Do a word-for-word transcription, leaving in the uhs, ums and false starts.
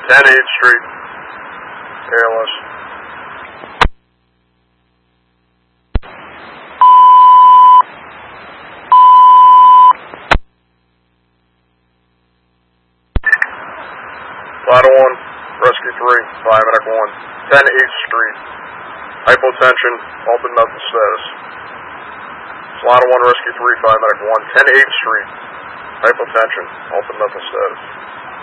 ten eighth Street. A L S. Vital one, Rescue three, Paramedic one, ten eighth Street. Hypotension, altered mental status. Vital one, Rescue three, Paramedic one, ten eighth Street. Hypotension, altered mental status.